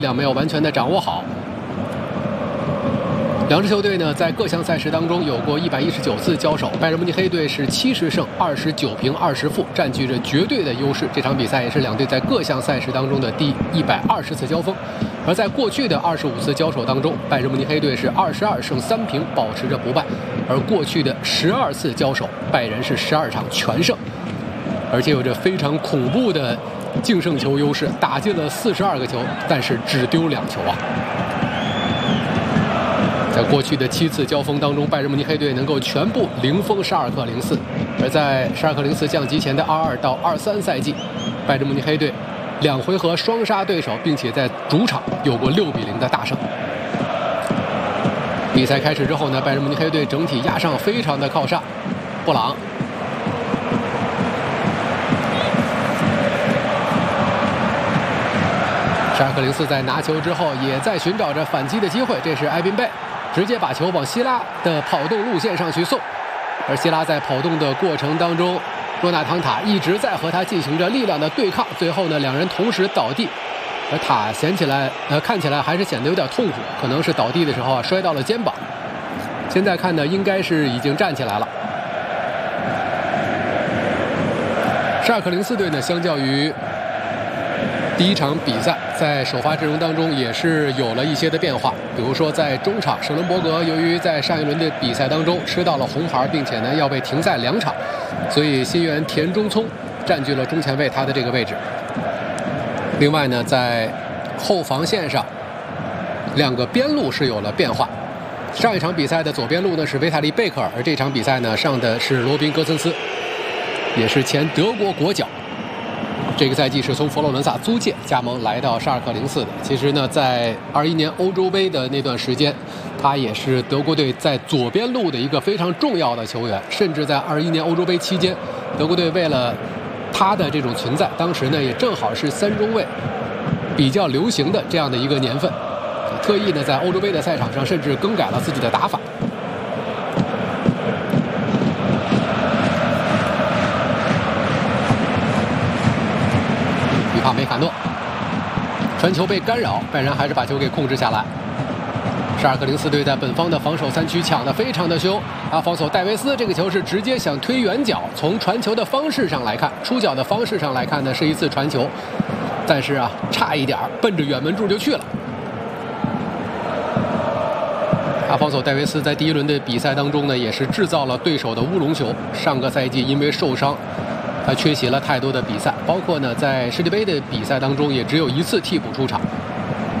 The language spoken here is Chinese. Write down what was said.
量没有完全的掌握好。两支球队呢，在各项赛事当中有过119次交手，拜仁慕尼黑队是70胜29平20负，占据着绝对的优势。这场比赛也是两队在各项赛事当中的第120次交锋。而在过去的25次交手当中，拜仁慕尼黑队是22胜3平，保持着不败；而过去的12次交手，拜仁是12场全胜，而且有着非常恐怖的净胜球优势，打进了42个球，但是只丢2球啊。在过去的7次交锋当中，拜仁慕尼黑队能够全部零封沙尔克04，而在沙尔克04降级前的22到23赛季，拜仁慕尼黑队2回合双杀对手，并且在主场有过6比0的大胜。比赛开始之后呢，拜仁慕尼黑队整体压上非常的靠上，布朗。沙尔克04在拿球之后也在寻找着反击的机会，这是埃宾贝直接把球往希拉的跑动路线上去送，而希拉在跑动的过程当中，若纳唐塔一直在和他进行着力量的对抗，最后呢两人同时倒地，而塔看起来还是显得有点痛苦，可能是倒地的时候摔到了肩膀，现在看呢应该是已经站起来了。沙尔克04队呢，相较于第一场比赛，在首发阵容当中也是有了一些的变化，比如说在中场，舍伦伯格由于在上一轮的比赛当中吃到了红牌，并且呢要被停赛2场，所以新援田中聪占据了中前卫他的这个位置。另外呢，在后防线上2个边路是有了变化，上一场比赛的左边路呢是维塔利贝克尔，而这场比赛呢上的是罗宾戈森斯，也是前德国国脚。这个赛季是从佛罗伦萨租借加盟来到沙尔克04的。其实呢，在21年欧洲杯的那段时间，他也是德国队在左边路的一个非常重要的球员。甚至在21年欧洲杯期间，德国队为了他的这种存在，当时呢也正好是3中卫比较流行的这样的一个年份，特意呢在欧洲杯的赛场上甚至更改了自己的打法。帕梅卡诺传球被干扰，拜仁还是把球给控制下来。沙尔克04队在本方的防守3区抢得非常的凶，防守戴维斯这个球是直接想推远角，从传球的方式上来看，出脚的方式上来看呢是一次传球，但是差一点奔着远门柱就去了。防守戴维斯在第1轮的比赛当中呢也是制造了对手的乌龙球，上个赛季因为受伤他缺席了太多的比赛，包括呢在世界杯的比赛当中也只有1次替补出场。